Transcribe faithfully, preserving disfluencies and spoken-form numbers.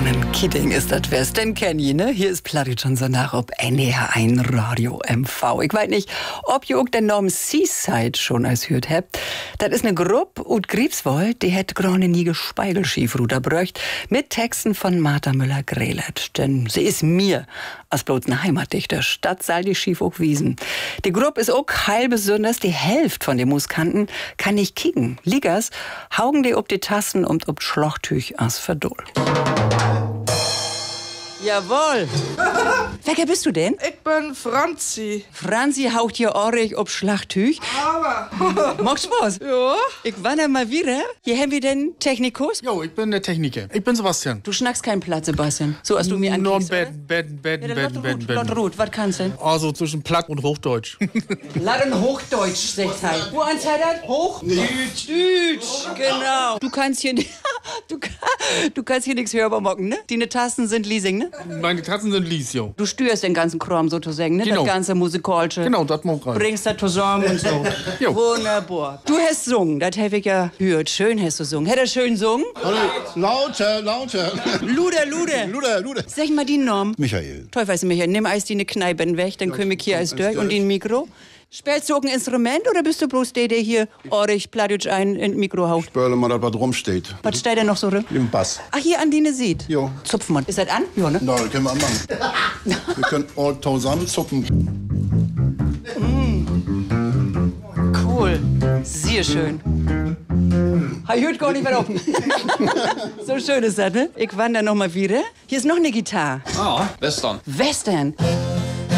Kitting ist das Western Kenny, ne? Hier ist Plattdeutsch schon so nach ob N D R eins Radio M V. Ich weiß nicht, ob ihr auch den Namen Seaside schon als hört habt. Das ist eine Gruppe und Griebswold, die hätt gerade nie Gespeigelschieferuder bröcht mit Texten von Martha Müller-Grelert. Denn sie ist mir als bloß eine Heimatdichter. Stadt soll die schief auch wiesen. Die Gruppe ist auch heil besonders. Die Hälfte von den Musikanten kann nicht kicken. Liggers haugen die ob die Tassen und ob Schlochtüch as Verdol. Jawohl. Welcher bist du denn? Ich bin Franzi. Franzi haucht hier Ohrich ob Schlachttüch. Aber. Magst du was? Ja. Ich wandere mal wieder. Hier haben wir den Technikus. Jo, ich bin der Techniker. Ich bin Sebastian. Du schnackst keinen Platz, Sebastian. So hast du mir Nur angekiekst, oder? Bett, Bett, Bett, Ja, Bett, dann Bett, Bett, Bett. Rot, was kannst du denn? Also zwischen Platt und Hochdeutsch. Laden Hochdeutsch, sagt er. Wo ans hat er? Hoch? Deutsch. Deutsch, genau. Du kannst hier nicht, du, kann- du kannst hier nichts hörbar mocken, ne? Deine Tasten sind Leasing, ne? Meine Tatzen sind Lies, jo. Du störst den ganzen Kram sozusagen, ne? Genau. Das ganze Musikalische. Genau, das muss rein. Bringst das zusammen und so. Jo. Wunderbar. Du hast gesungen, das habe ich ja gehört. Schön hast du gesungen. Hätt er schön gesungen? Lauter, lauter. Luder, Luder. Luder, Luder. Sag mal die Namen. Michael. Toll, weißt du, Michael, nimm eins die Kneipen weg, dann können wir hier alles durch. Und den Mikro. Spielst du auch ein Instrument oder bist du bloß der, der hier Ohrich, Plattdeutsch ein in Mikro haut? Spörle mal, dass was rumsteht. Was steht denn noch so drin? Im Bass. Ach, hier an denen sieht. Jo. Zupfen wir. Ist das an? Ja, ne? Na, das können wir anmachen. Wir können all zusammen zucken. Cool. Sehr schön. Ich hört gar nicht mehr auf. So schön ist das, ne? Ich wandere noch mal wieder. Hier ist noch eine Gitarre. Ah, Western. Western.